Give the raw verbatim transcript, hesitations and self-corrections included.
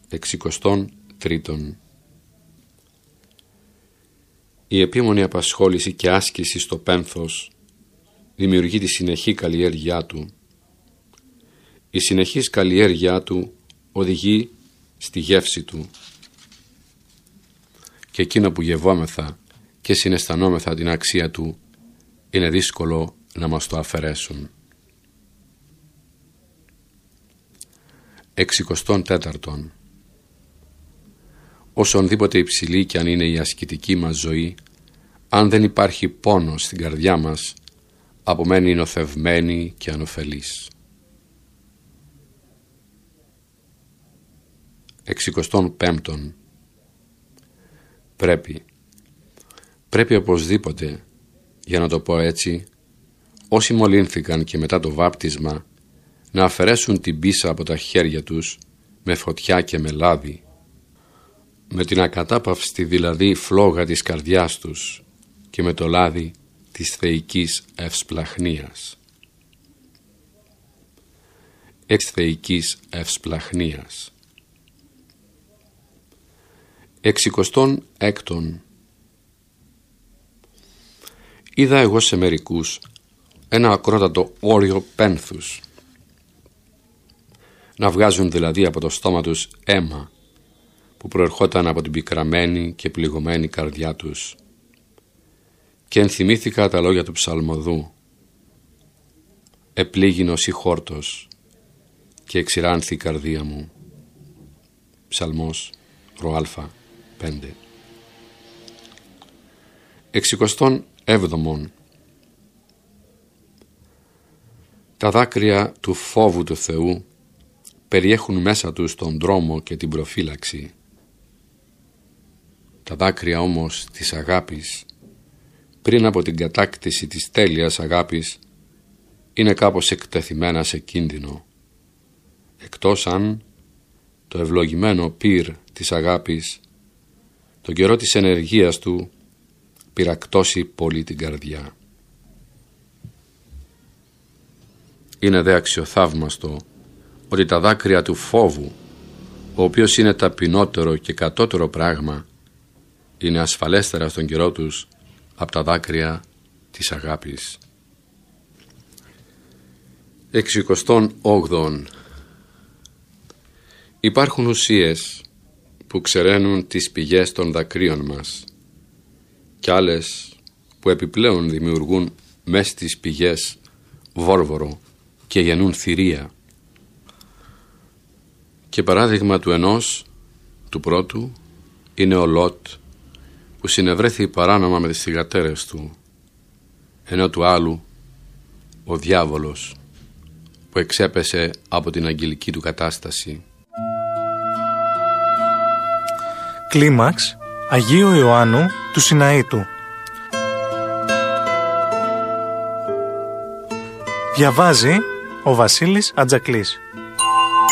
Εξικοστόν τρίτον. Η επίμονη απασχόληση και άσκηση στο πένθος δημιουργεί τη συνεχή καλλιέργειά του. Η συνεχής καλλιέργειά του οδηγεί στη γεύση του. Και εκείνο που γευόμεθα και συναισθανόμεθα την αξία του είναι δύσκολο να μας το αφαιρέσουν. Εξικοστόν τέταρτον. Όσονδήποτε υψηλή κι αν είναι η ασκητική μας ζωή, αν δεν υπάρχει πόνος στην καρδιά μας, απομένει νοθευμένη και ανωφελής. Εξικοστόν πέμπτον. Πρέπει, πρέπει οπωσδήποτε, για να το πω έτσι, όσοι μολύνθηκαν και μετά το βάπτισμα, να αφαιρέσουν την πίσα από τα χέρια τους με φωτιά και με λάδι, με την ακατάπαυστη δηλαδή φλόγα της καρδιάς τους και με το λάδι της θεϊκής ευσπλαχνίας. Εξ θεϊκής ευσπλαχνίας. Εξικοστόν έκτον. Είδα εγώ σε μερικούς ένα ακρότατο όριο πένθους, να βγάζουν δηλαδή από το στόμα τους αίμα που προερχόταν από την πικραμένη και πληγωμένη καρδιά τους, και ενθυμήθηκα τα λόγια του ψαλμοδού «Επλήγινος ή χόρτος και εξηράνθη η καρδία μου». Ψαλμός ροάλφα πέντε. Εξικοστόν έβδομον. Τα δάκρυα του φόβου του Θεού περιέχουν μέσα τους τον δρόμο και την προφύλαξη. Τα δάκρυα όμως της αγάπης, πριν από την κατάκτηση της τέλειας αγάπης, είναι κάπως εκτεθειμένα σε κίνδυνο, εκτός αν το ευλογημένο πυρ της αγάπης τον καιρό της ενεργείας του πυρακτώσει πολύ την καρδιά. Είναι δε αξιοθαύμαστο ότι τα δάκρυα του φόβου, ο οποίος είναι ταπεινότερο και κατώτερο πράγμα, είναι ασφαλέστερα στον καιρό τους από τα δάκρυα της αγάπης. Εξικοστόν όγδοον. Υπάρχουν ουσίες που ξεραίνουν τις πηγές των δακρύων μας κι άλλες που επιπλέον δημιουργούν μες στις πηγές βόρβορο και γεννούν θηρία. Και παράδειγμα του ενός, του πρώτου, είναι ο Λότ, που συνευρέθη παράνομα με τις θυγατέρες του, ενώ του άλλου ο διάβολος, που εξέπεσε από την αγγελική του κατάσταση. Κλίμαξ Αγίου Ιωάννου του Σιναήτου. Διαβάζει ο Βασίλης Ατζακλής.